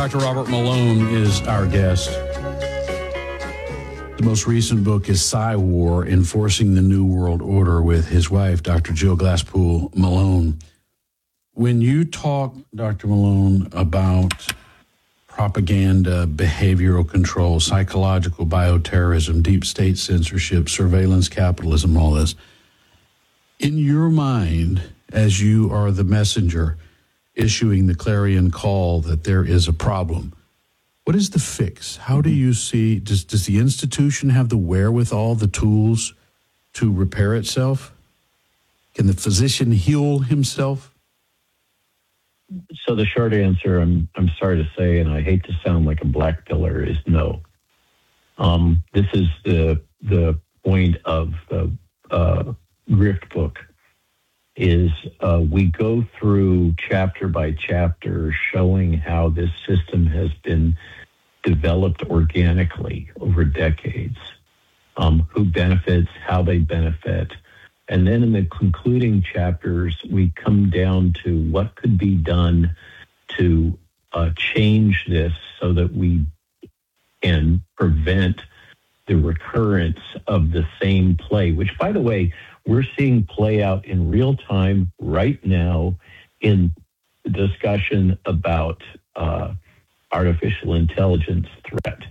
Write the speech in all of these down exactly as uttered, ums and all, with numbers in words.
Doctor Robert Malone is our guest. The most recent book is Psy-War, Enforcing the New World Order, with his wife, Doctor Jill Glasspool Malone. When you talk, Doctor Malone, about propaganda, behavioral control, psychological bioterrorism, deep state censorship, surveillance capitalism, all this, in your mind, as you are the messenger issuing the clarion call that there is a problem, what is the fix? How do you see, does, does the institution have the wherewithal, the tools to repair itself? Can the physician heal himself? So the short answer, I'm I'm sorry to say, and I hate to sound like a black pillar, is no. Um, this is the the point of the uh, Grift book, is uh, we go through chapter by chapter showing how this system has been developed organically over decades, um, who benefits, how they benefit. And then in the concluding chapters, we come down to what could be done to uh, change this so that we can prevent the recurrence of the same play, which, by the way, we're seeing play out in real time right now in the discussion about uh, artificial intelligence threat.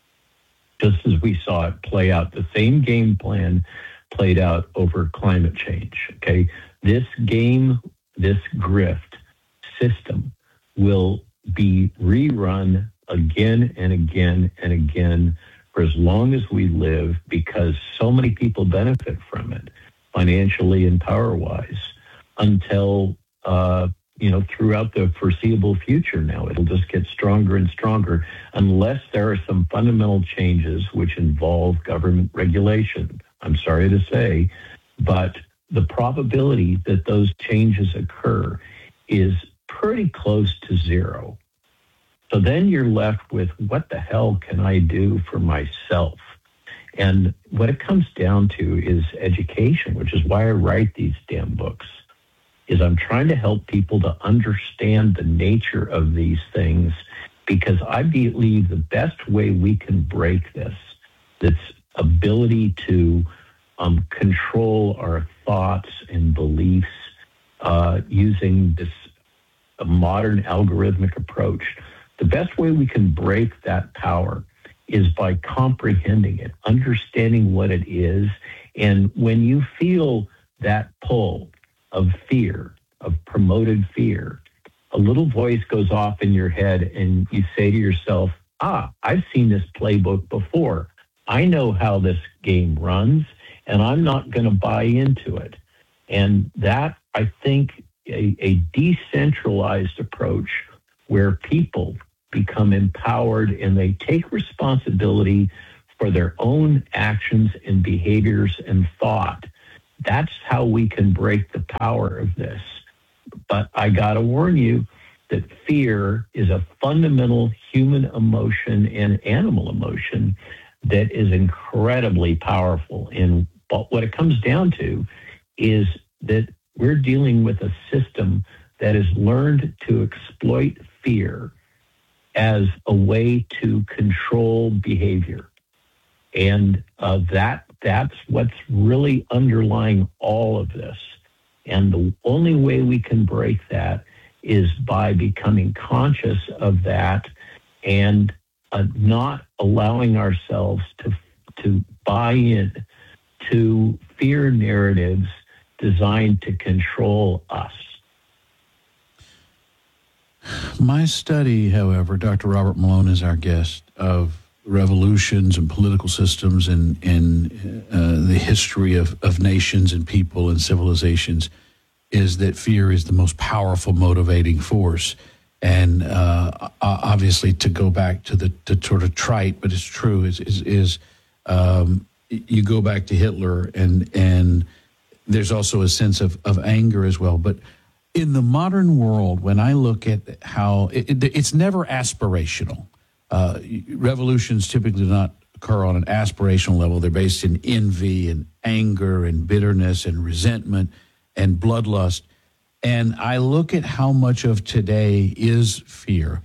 Just as we saw it play out, the same game plan played out over climate change, okay? This game, this grift system will be rerun again and again and again for as long as we live, because so many people benefit from it, financially and power-wise, until, uh, you know, throughout the foreseeable future now. It'll just get stronger and stronger unless there are some fundamental changes which involve government regulation. I'm sorry to say, but the probability that those changes occur is pretty close to zero. So then you're left with, what the hell can I do for myself? And what it comes down to is education, which is why I write these damn books, is I'm trying to help people to understand the nature of these things, because I believe the best way we can break this, this ability to um, control our thoughts and beliefs uh, using this uh, modern algorithmic approach, the best way we can break that power is by comprehending it, understanding what it is. And when you feel that pull of fear, of promoted fear, a little voice goes off in your head and you say to yourself, ah, I've seen this playbook before. I know how this game runs, and I'm not going to buy into it. And that, I think, a, a decentralized approach where people become empowered and they take responsibility for their own actions and behaviors and thought. That's how we can break the power of this. But I got to warn you that fear is a fundamental human emotion and animal emotion that is incredibly powerful. And but what it comes down to is that we're dealing with a system that has learned to exploit fear as a way to control behavior. And uh, that that's what's really underlying all of this. And the only way we can break that is by becoming conscious of that and uh, not allowing ourselves to to buy in to fear narratives designed to control us. My study, however, Doctor Robert Malone is our guest, of revolutions and political systems and, and uh, the history of, of nations and people and civilizations, is that fear is the most powerful motivating force. And uh, obviously, to go back to the, the sort of trite, but it's true, is, is, is um, you go back to Hitler, and and there's also a sense of, of anger as well. But in the modern world, when I look at how it, it, it's never aspirational. Uh, revolutions typically do not occur on an aspirational level. They're based in envy and anger and bitterness and resentment and bloodlust. And I look at how much of today is fear.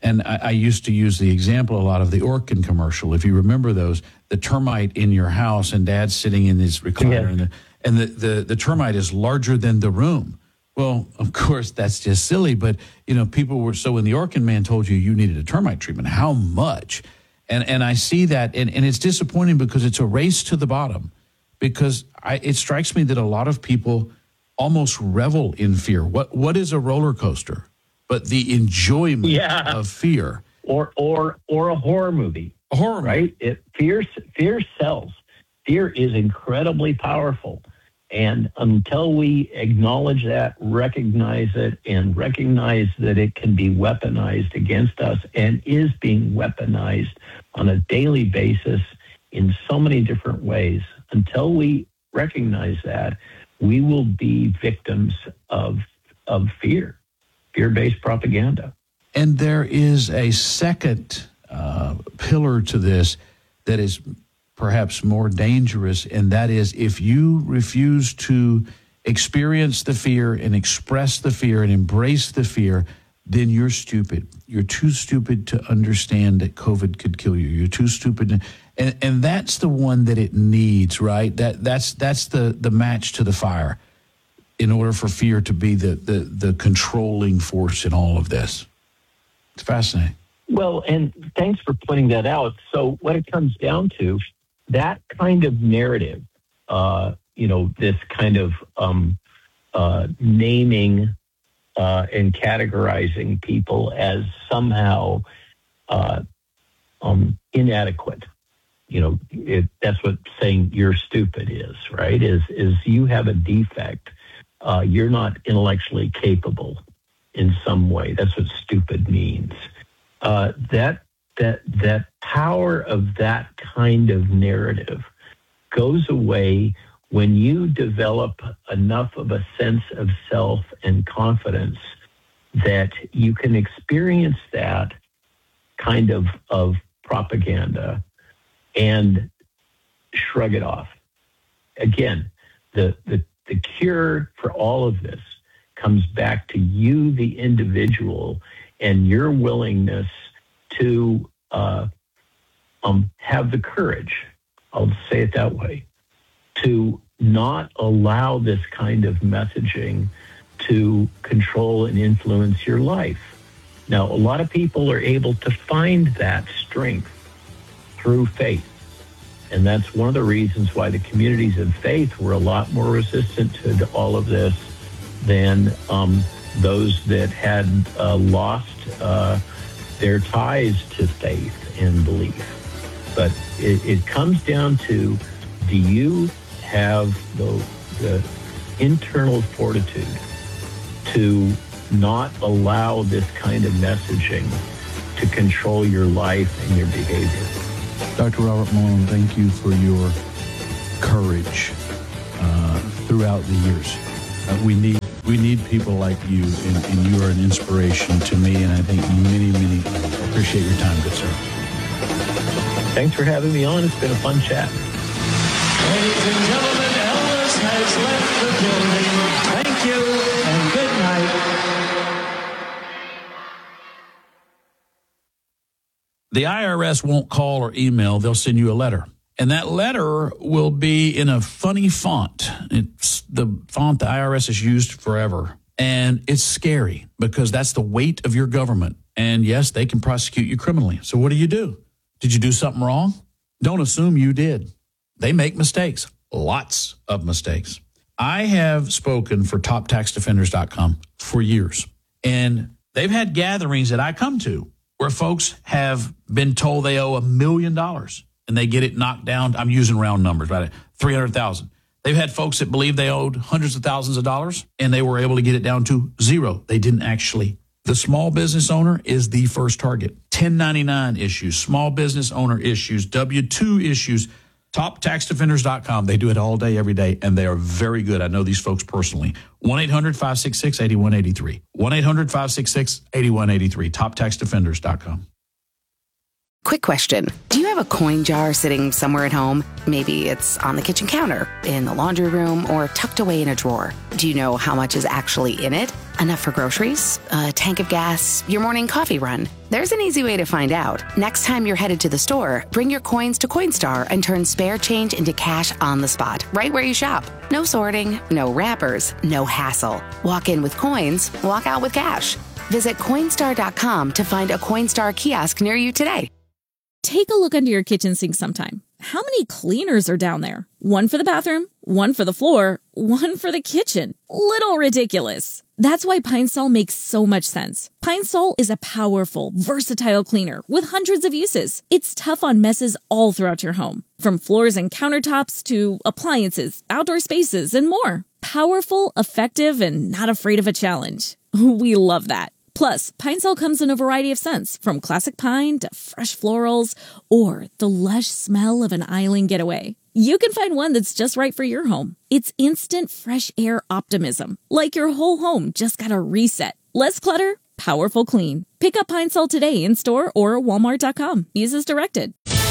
And I, I used to use the example a lot of the Orkin commercial. If you remember those, the termite in your house and Dad's sitting in his recliner, Yeah. and, the, and the, the, the termite is larger than the room. Well, of course, that's just silly. But, you know, people were, so when the Orkin man told you you needed a termite treatment, how much? And and I see that, and, and it's disappointing because it's a race to the bottom. Because I, it strikes me that a lot of people almost revel in fear. What What is a roller coaster? But the enjoyment Yeah. of fear. Or or or a horror movie. A horror movie. Right? It fear fear sells. Fear is incredibly powerful. And until we acknowledge that, recognize it, and recognize that it can be weaponized against us and is being weaponized on a daily basis in so many different ways, until we recognize that, we will be victims of of fear, fear-based propaganda. And there is a second uh, pillar to this that is perhaps more dangerous, and that is if you refuse to experience the fear and express the fear and embrace the fear, then you're stupid. You're too stupid to understand that COVID could kill you. You're too stupid. To, and, and that's the one that it needs, right? That that's that's the, the match to the fire in order for fear to be the, the, the controlling force in all of this. It's fascinating. Well, and thanks for pointing that out. So what it comes down to, that kind of narrative, uh, you know, this kind of um, uh, naming uh, and categorizing people as somehow uh, um, inadequate. You know, it, that's what saying you're stupid is, right? Is is you have a defect. Uh, you're not intellectually capable in some way. That's what stupid means. Uh, that that that power of that kind of narrative goes away when you develop enough of a sense of self and confidence that you can experience that kind of, of propaganda and shrug it off. Again, the, the, the cure for all of this comes back to you, the individual, and your willingness to uh, um, have the courage, I'll say it that way, to not allow this kind of messaging to control and influence your life. Now, a lot of people are able to find that strength through faith. And that's one of the reasons why the communities of faith were a lot more resistant to all of this than um, those that had uh, lost uh, their ties to faith and belief. But it, it comes down to, do you have the, the internal fortitude to not allow this kind of messaging to control your life and your behavior? Doctor Robert Malone, thank you for your courage uh, throughout the years. Uh, we need we need people like you, and, and you are an inspiration to me, and I think many, many appreciate your time, good sir. Thanks for having me on. It's been a fun chat. Ladies and gentlemen, Elvis has left the building. Thank you and good night. The I R S won't call or email. They'll send you a letter. And that letter will be in a funny font. It's the font the I R S has used forever. And it's scary because that's the weight of your government. And yes, they can prosecute you criminally. So what do you do? Did you do something wrong? Don't assume you did. They make mistakes, lots of mistakes. I have spoken for top tax defenders dot com for years. And they've had gatherings that I come to where folks have been told they owe a million dollars and they get it knocked down. I'm using round numbers, right? three hundred thousand. They've had folks that believe they owed hundreds of thousands of dollars and they were able to get it down to zero. They didn't actually. The small business owner is the first target. ten ninety-nine issues, small business owner issues, W two issues, top tax defenders dot com. They do it all day, every day, and they are very good. I know these folks personally. one eight hundred five six six eight one eight three. one eight hundred five six six eight one eight three. top tax defenders dot com. Quick question. Do you have a coin jar sitting somewhere at home? Maybe it's on the kitchen counter, in the laundry room, or tucked away in a drawer. Do you know how much is actually in it? Enough for groceries? A tank of gas? Your morning coffee run? There's an easy way to find out. Next time you're headed to the store, bring your coins to Coinstar and turn spare change into cash on the spot, right where you shop. No sorting, no wrappers, no hassle. Walk in with coins, walk out with cash. Visit Coinstar dot com to find a Coinstar kiosk near you today. Take a look under your kitchen sink sometime. How many cleaners are down there? One for the bathroom, one for the floor, one for the kitchen. Little ridiculous. That's why Pine Sol makes so much sense. Pine Sol is a powerful, versatile cleaner with hundreds of uses. It's tough on messes all throughout your home, from floors and countertops to appliances, outdoor spaces, and more. Powerful, effective, and not afraid of a challenge. We love that. Plus, Pine Sol comes in a variety of scents, from classic pine to fresh florals, or the lush smell of an island getaway. You can find one that's just right for your home. It's instant fresh air optimism, like your whole home just got a reset. Less clutter, powerful clean. Pick up Pine Sol today in store or walmart dot com. Use as directed.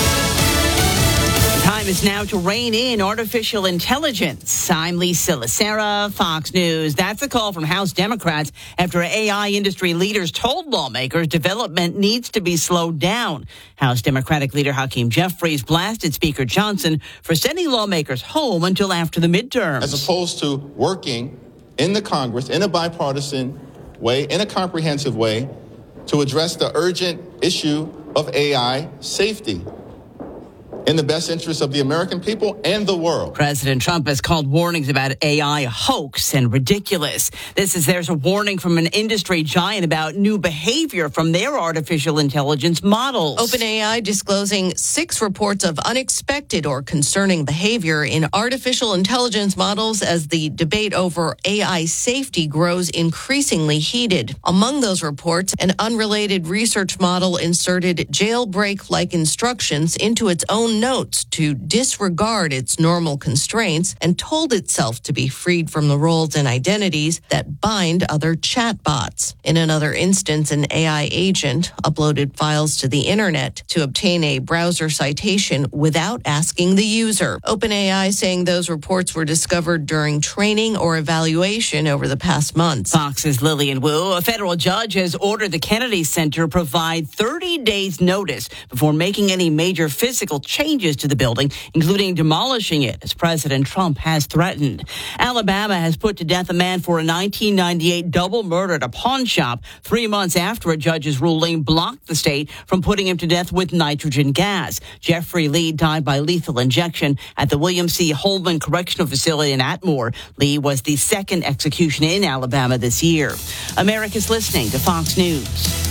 Time is now to rein in artificial intelligence. I'm Lisa Lacera, Fox News. That's a call from House Democrats after A I industry leaders told lawmakers development needs to be slowed down. House Democratic leader Hakeem Jeffries blasted Speaker Johnson for sending lawmakers home until after the midterms. As opposed to working in the Congress in a bipartisan way, in a comprehensive way, to address the urgent issue of A I safety, in the best interest of the American people and the world. President Trump has called warnings about A I a hoax and ridiculous. This is there's a warning from an industry giant about new behavior from their artificial intelligence models. OpenAI disclosing six reports of unexpected or concerning behavior in artificial intelligence models as the debate over A I safety grows increasingly heated. Among those reports, an unrelated research model inserted jailbreak-like instructions into its own notes to disregard its normal constraints and told itself to be freed from the roles and identities that bind other chatbots. In another instance, an A I agent uploaded files to the internet to obtain a browser citation without asking the user. OpenAI saying those reports were discovered during training or evaluation over the past months. Fox's Lillian Wu, a federal judge has ordered the Kennedy Center provide thirty days notice before making any major physical changes changes to the building, including demolishing it, as President Trump has threatened. Alabama has put to death a man for a nineteen ninety-eight double murder at a pawn shop, three months after a judge's ruling blocked the state from putting him to death with nitrogen gas. Jeffrey Lee died by lethal injection at the William C. Holman Correctional Facility in Atmore. Lee was the second execution in Alabama this year. America's listening to Fox News.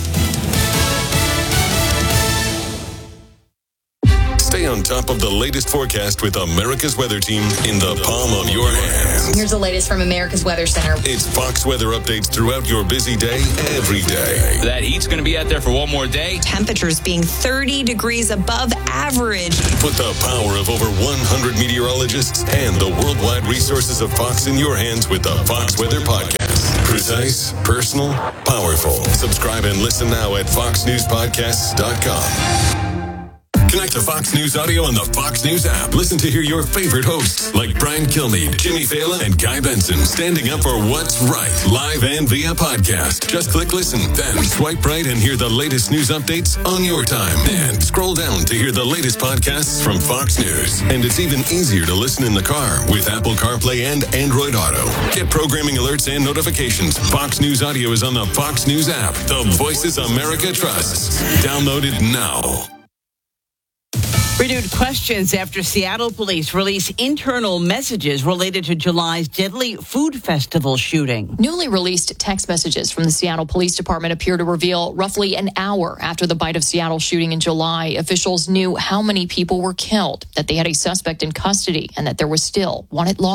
Stay on top of the latest forecast with America's Weather Team in the palm of your hands. Here's the latest from America's Weather Center. It's Fox weather updates throughout your busy day, every day. That heat's going to be out there for one more day. Temperatures being thirty degrees above average. Put the power of over one hundred meteorologists and the worldwide resources of Fox in your hands with the Fox Weather Podcast. Precise, personal, powerful. Subscribe and listen now at fox news podcasts dot com. Connect to Fox News Audio on the Fox News app. Listen to hear your favorite hosts like Brian Kilmeade, Jimmy Fallon, and Guy Benson standing up for what's right, live and via podcast. Just click listen, then swipe right and hear the latest news updates on your time. And scroll down to hear the latest podcasts from Fox News. And it's even easier to listen in the car with Apple CarPlay and Android Auto. Get programming alerts and notifications. Fox News Audio is on the Fox News app. The voices America trusts. Download it now. Renewed questions after Seattle police release internal messages related to July's deadly food festival shooting. Newly released text messages from the Seattle Police Department appear to reveal roughly an hour after the Bite of Seattle shooting in July, officials knew how many people were killed, that they had a suspect in custody, and that there was still one at large.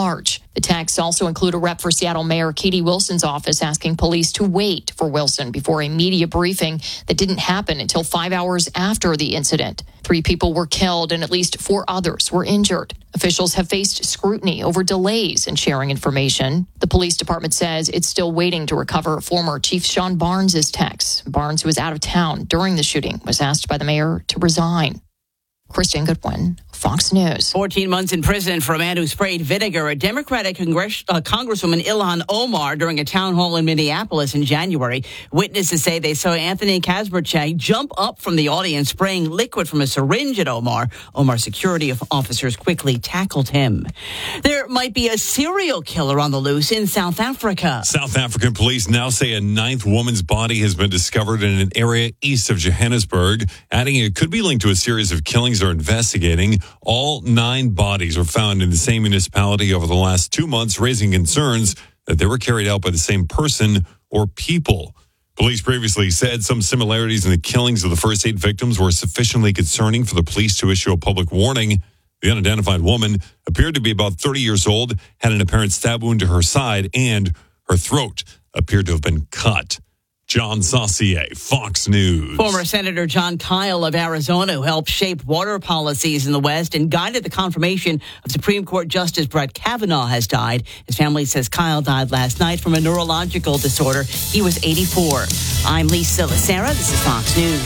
The texts also include a rep for Seattle Mayor Katie Wilson's office asking police to wait for Wilson before a media briefing that didn't happen until five hours after the incident. Three people were killed and at least four others were injured. Officials have faced scrutiny over delays in sharing information. The police department says it's still waiting to recover former Chief Sean Barnes' texts. Barnes, who was out of town during the shooting, was asked by the mayor to resign. Kristen Goodwin, Fox News. fourteen months in prison for a man who sprayed vinegar at Democratic Congress, uh, Congresswoman Ilhan Omar during a town hall in Minneapolis in January. Witnesses say they saw Anthony Kazberchak jump up from the audience spraying liquid from a syringe at Omar. Omar's security officers quickly tackled him. There might be a serial killer on the loose in South Africa. South African police now say a ninth woman's body has been discovered in an area east of Johannesburg, adding it could be linked to a series of killings they're investigating. All nine bodies were found in the same municipality over the last two months, raising concerns that they were carried out by the same person or people. Police previously said some similarities in the killings of the first eight victims were sufficiently concerning for the police to issue a public warning. The unidentified woman appeared to be about thirty years old, had an apparent stab wound to her side, and her throat appeared to have been cut. John Saucier, Fox News. Former Senator John Kyle of Arizona, who helped shape water policies in the West and guided the confirmation of Supreme Court Justice Brett Kavanaugh, has died. His family says Kyle died last night from a neurological disorder. He was eighty-four. I'm Lisa Lacera. This is Fox News.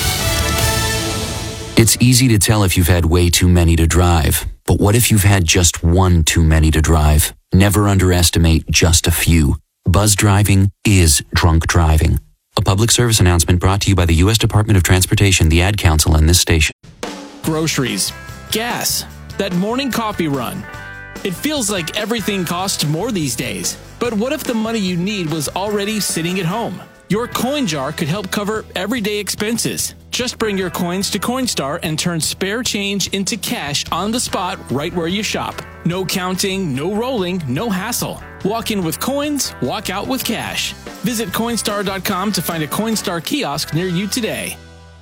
It's easy to tell if you've had way too many to drive. But what if you've had just one too many to drive? Never underestimate just a few. Buzz driving is drunk driving. A public service announcement brought to you by the U S Department of Transportation, the Ad Council, and this station. Groceries, gas, that morning coffee run. It feels like everything costs more these days. But what if the money you need was already sitting at home? Your coin jar could help cover everyday expenses. Just bring your coins to Coinstar and turn spare change into cash on the spot right where you shop. No counting, no rolling, no hassle. Walk in with coins, walk out with cash. Visit Coinstar dot com to find a Coinstar kiosk near you today.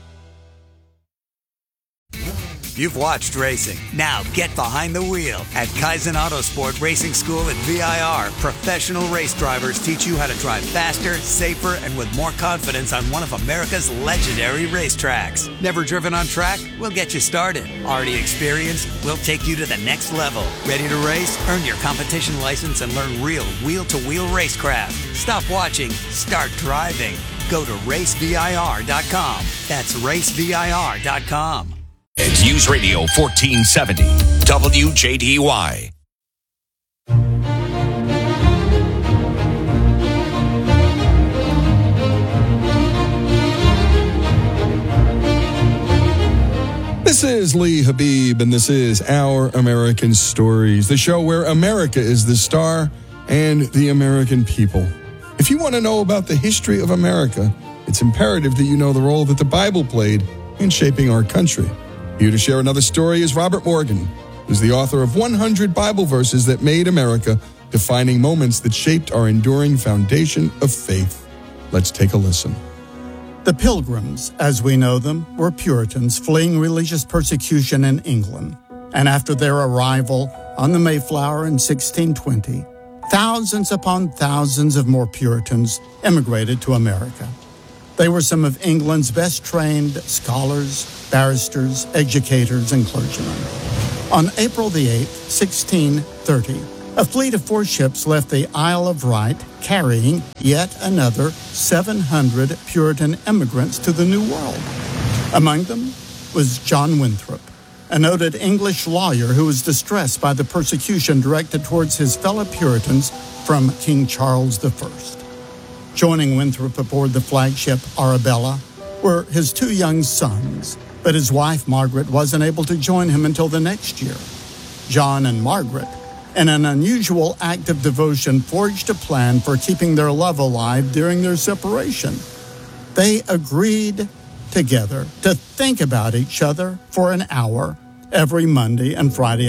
You've watched racing. Now get behind the wheel. At Kaizen Autosport Racing School at V I R, professional race drivers teach you how to drive faster, safer, and with more confidence on one of America's legendary racetracks. Never driven on track? We'll get you started. Already experienced? We'll take you to the next level. Ready to race? Earn your competition license and learn real wheel-to-wheel racecraft. Stop watching. Start driving. Go to race V I R dot com. That's race V I R dot com. It's News Radio fourteen seventy, W J D Y. This is Lee Habib, and this is Our American Stories, the show where America is the star and the American people. If you want to know about the history of America, it's imperative that you know the role that the Bible played in shaping our country. Here to share another story is Robert Morgan, who's the author of one hundred Bible Verses That Made America, defining moments that shaped our enduring foundation of faith. Let's take a listen. The Pilgrims, as we know them, were Puritans fleeing religious persecution in England. And after their arrival on the Mayflower in sixteen twenty, thousands upon thousands of more Puritans immigrated to America. They were some of England's best trained scholars, barristers, educators, and clergymen. On April the eighth, sixteen thirty, a fleet of four ships left the Isle of Wight carrying yet another seven hundred Puritan immigrants to the New World. Among them was John Winthrop, a noted English lawyer who was distressed by the persecution directed towards his fellow Puritans from King Charles the First. Joining Winthrop aboard the flagship Arabella were his two young sons, but his wife Margaret wasn't able to join him until the next year. John and Margaret, in an unusual act of devotion, forged a plan for keeping their love alive during their separation. They agreed together to think about each other for an hour every Monday and Friday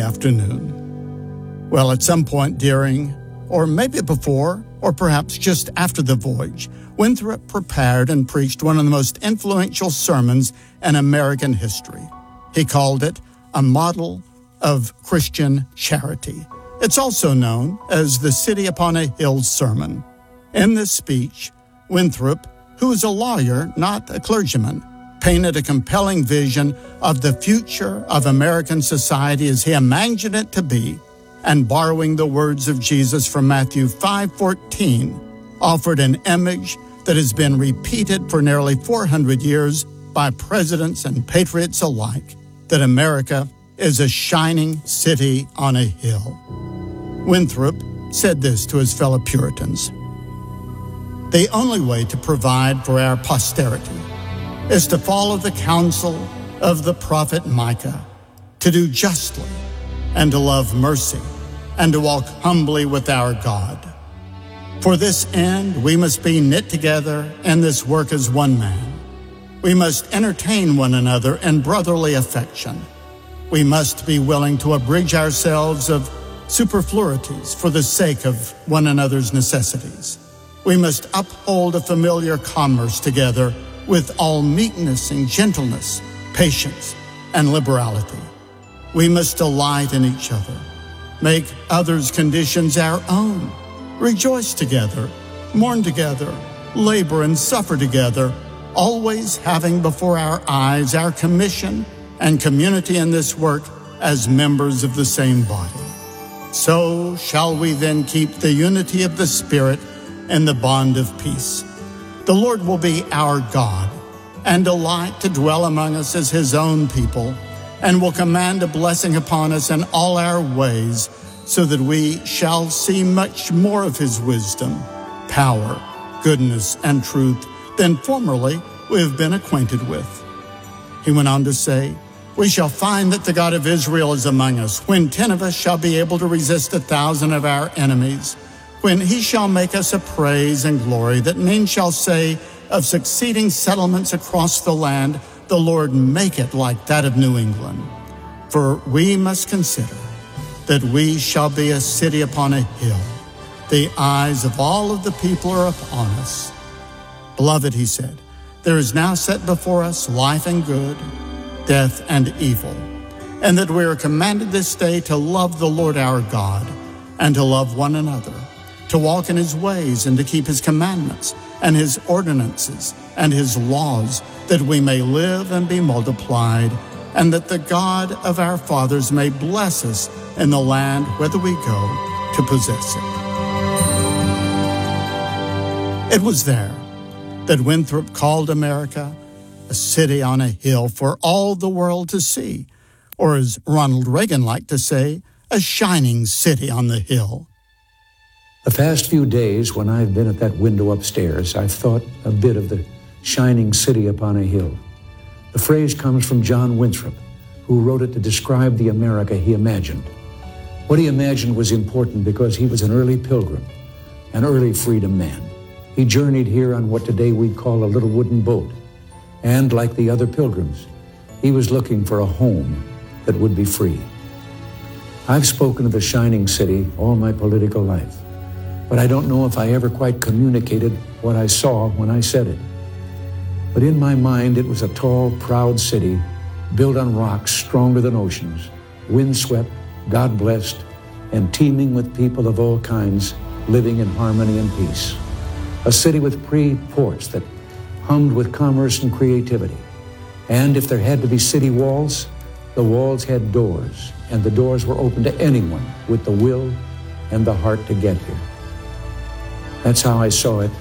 afternoon. Well, at some point during, or maybe before, or perhaps just after the voyage, Winthrop prepared and preached one of the most influential sermons in American history. He called it a model of Christian charity. It's also known as the City Upon a Hill sermon. In this speech, Winthrop, who is a lawyer, not a clergyman, painted a compelling vision of the future of American society as he imagined it to be, and borrowing the words of Jesus from Matthew five fourteen, offered an image that has been repeated for nearly four hundred years by presidents and patriots alike, that America is a shining city on a hill. Winthrop said this to his fellow Puritans: "The only way to provide for our posterity is to follow the counsel of the prophet Micah, to do justly and to love mercy and to walk humbly with our God. For this end, we must be knit together in this work as one man. We must entertain one another in brotherly affection. We must be willing to abridge ourselves of superfluities for the sake of one another's necessities. We must uphold a familiar commerce together with all meekness and gentleness, patience, and liberality. We must delight in each other, make others' conditions our own, rejoice together, mourn together, labor and suffer together, always having before our eyes our commission and community in this work as members of the same body. So shall we then keep the unity of the Spirit and the bond of peace. The Lord will be our God and delight to dwell among us as his own people, and will command a blessing upon us in all our ways, so that we shall see much more of his wisdom, power, goodness, and truth than formerly we have been acquainted with." He went on to say, "We shall find that the God of Israel is among us, when ten of us shall be able to resist a thousand of our enemies, when he shall make us a praise and glory, that men shall say of succeeding settlements across the land, the Lord make it like that of New England. For we must consider that we shall be a city upon a hill. The eyes of all of the people are upon us. Beloved," he said, "there is now set before us life and good, death and evil, and that we are commanded this day to love the Lord our God and to love one another, to walk in his ways and to keep his commandments and his ordinances and his laws, that we may live and be multiplied, and that the God of our fathers may bless us in the land whither we go to possess it." It was there that Winthrop called America a city on a hill for all the world to see, or as Ronald Reagan liked to say, a shining city on the hill. The past few days, when I've been at that window upstairs, I've thought a bit of the shining city upon a hill. The phrase comes from John Winthrop, who wrote it to describe the America he imagined. What he imagined was important because he was an early pilgrim, an early freedom man. He journeyed here on what today we'd call a little wooden boat. And like the other pilgrims, he was looking for a home that would be free. I've spoken of the shining city all my political life, but I don't know if I ever quite communicated what I saw when I said it. But in my mind, it was a tall, proud city built on rocks stronger than oceans, windswept, God-blessed, and teeming with people of all kinds living in harmony and peace. A city with free ports that hummed with commerce and creativity. And if there had to be city walls, the walls had doors, and the doors were open to anyone with the will and the heart to get here. That's how I saw it